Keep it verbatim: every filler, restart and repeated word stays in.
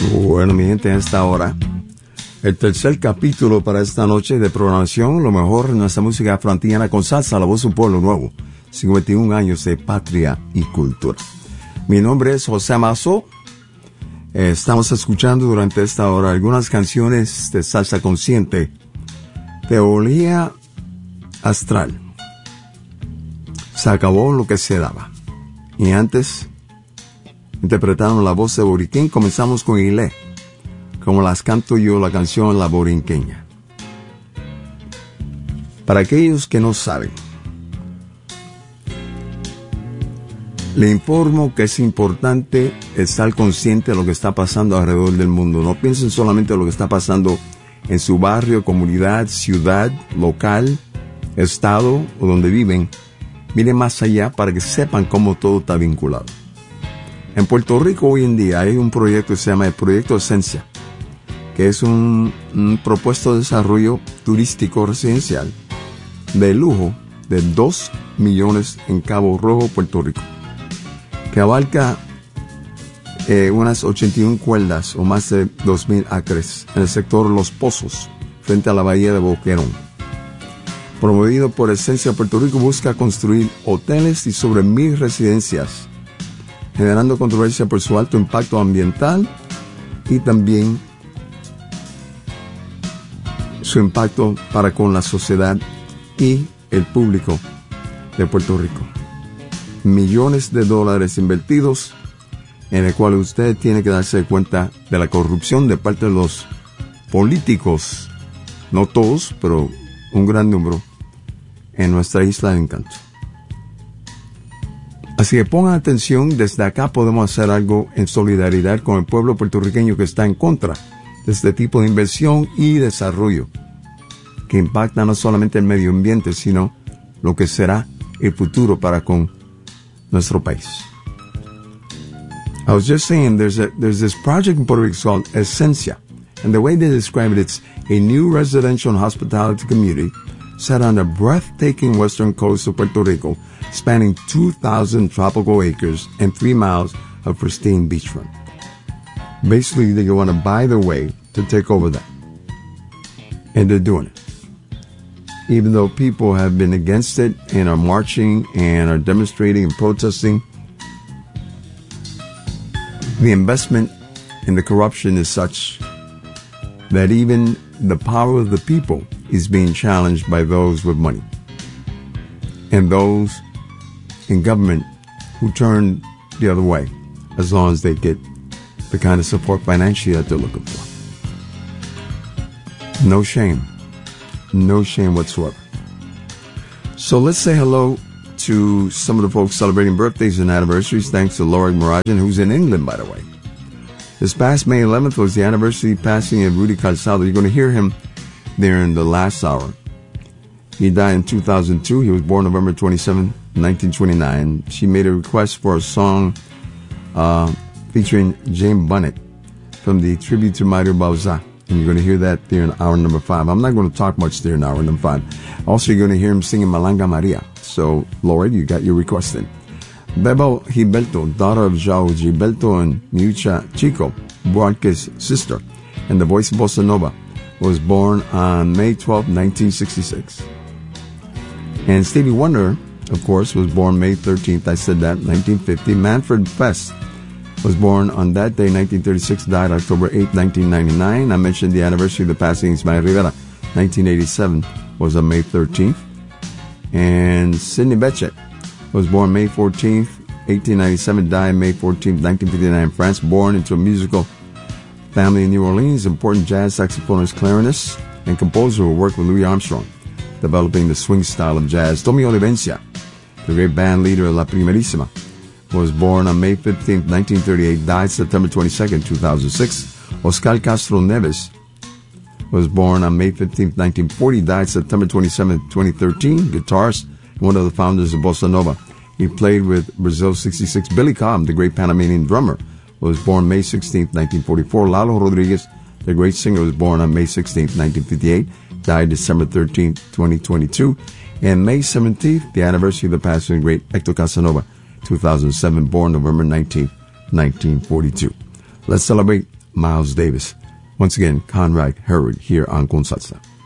Bueno, mi gente, a esta hora, el tercer capítulo para esta noche de programación, lo mejor en nuestra música afroantillana con salsa, la voz de un pueblo nuevo, cincuenta y un años de patria y cultura. Mi nombre es José Mazo. Eh, estamos escuchando durante esta hora algunas canciones de salsa consciente, teoría astral. Se acabó lo que se daba. Y antes interpretaron la voz de Boriquín. Comenzamos con Ilé, como las canto yo, la canción La Borinqueña. Para aquellos que no saben, le informo que es importante estar consciente de lo que está pasando alrededor del mundo. No piensen solamente en lo que está pasando en su barrio, comunidad, ciudad, local, estado o donde viven. Miren más allá para que sepan cómo todo está vinculado. En Puerto Rico hoy en día hay un proyecto que se llama el Proyecto Esencia, que es un, un propuesto de desarrollo turístico residencial de lujo de dos millones en Cabo Rojo, Puerto Rico, que abarca eh, unas ochenta y una cuerdas o más de dos mil acres en el sector Los Pozos, frente a la bahía de Boquerón. Promovido por Esencia Puerto Rico, busca construir hoteles y sobre mil residencias, generando controversia por su alto impacto ambiental y también su impacto para con la sociedad y el público de Puerto Rico. Millones de dólares invertidos, en el cual usted tiene que darse cuenta de la corrupción de parte de los políticos, no todos, pero un gran número, en nuestra isla de encanto. Así que pongan atención, desde acá podemos hacer algo en solidaridad con el pueblo puertorriqueño que está en contra de este tipo de inversión y desarrollo que impacta no solamente el medio ambiente, sino lo que será el futuro para con nuestro país. I was just saying, there's a, there's this project in Puerto Rico called Esencia, and the way they describe it, it's a new residential and hospitality community set on the breathtaking western coast of Puerto Rico, spanning two thousand tropical acres and three miles of pristine beachfront. Basically, they want to buy their way to take over that. And they're doing it. Even though people have been against it and are marching and are demonstrating and protesting, the investment and the corruption is such that even the power of the people is being challenged by those with money and those in government who turn the other way as long as they get the kind of support financially that they're looking for. No shame. No shame whatsoever. So let's say hello to some of the folks celebrating birthdays and anniversaries, thanks to Laura Marajan, who's in England, by the way. This past May eleventh was the anniversary passing of Rudy Calzado. You're going to hear him there in the last hour. He died in two thousand two. He was born November twenty-seventh, nineteen twenty-nine. She made a request for a song uh, featuring James Bunnett from the tribute to Mario Bauza. And you're going to hear that there in hour number five. I'm not going to talk much there in hour number five. Also, you're going to hear him singing Malanga Maria. So, Lord, you got your request in. Bebo Gilberto, daughter of João Gilberto and Miucha Chico, Buarque's sister, and the voice of Bossa Nova, was born on May twelfth, nineteen sixty-six. And Stevie Wonder, of course, was born May thirteenth, I said that, nineteen fifty. Manfred Fest was born on that day, nineteen thirty-six, died October eighth, nineteen ninety-nine. I mentioned the anniversary of the passing of Ismael Rivera, nineteen eighty-seven, was on May thirteenth. And Sidney Bechet was born May fourteenth, eighteen ninety-seven, died May fourteenth, nineteen fifty-nine in France, born into a musical family in New Orleans, important jazz saxophonist, clarinetist, and composer who worked with Louis Armstrong, developing the swing style of jazz. Tommy Olivencia, the great band leader of La Primerísima, was born on May fifteenth, nineteen thirty-eight, died September twenty-second, two thousand six. Oscar Castro Neves was born on May fifteenth, nineteen forty, died September twenty-seventh, twenty thirteen. Guitarist, one of the founders of Bossa Nova. He played with Brazil sixty-six. Billy Cobb, the great Panamanian drummer, was born May sixteenth, nineteen forty-four. Lalo Rodriguez, the great singer, was born on May sixteenth, nineteen fifty-eight, died December thirteenth, twenty twenty-two. And May seventeenth, the anniversary of the passing of the great Hector Casanova, two thousand seven, born November nineteenth, nineteen forty-two. Let's celebrate Miles Davis. Once again, Conrad Herod here on Kung Satsa.